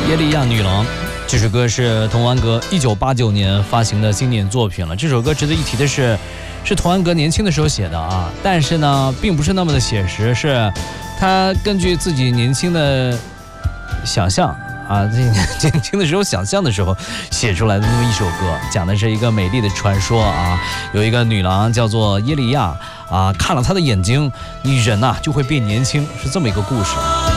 耶利亚女郎，这首歌是童安格1989年发行的经典作品了。这首歌值得一提的是童安格年轻的时候写的啊，但是呢，并不是那么的写实，是他根据自己年轻的想象啊，年轻的时候想象的时候写出来的那么一首歌，讲的是一个美丽的传说啊，有一个女郎叫做耶利亚啊，看了她的眼睛，你人呐就会变年轻，是这么一个故事。